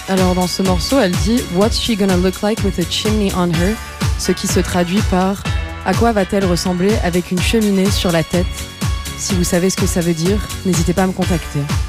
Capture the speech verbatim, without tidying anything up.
Alors dans ce morceau, elle dit « What's she gonna look like with a chimney on her ?» Ce qui se traduit par « À quoi va-t-elle ressembler avec une cheminée sur la tête ?» Si vous savez ce que ça veut dire, n'hésitez pas à me contacter.